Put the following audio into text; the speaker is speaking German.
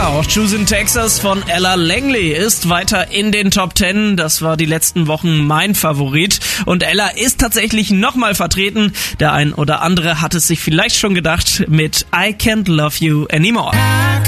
Genau, Choose in Texas von Ella Langley ist weiter in den Top 10. Das war die letzten Wochen mein Favorit. Und Ella ist tatsächlich nochmal vertreten. Der ein oder andere hat es sich vielleicht schon gedacht mit I Can't Love You Anymore.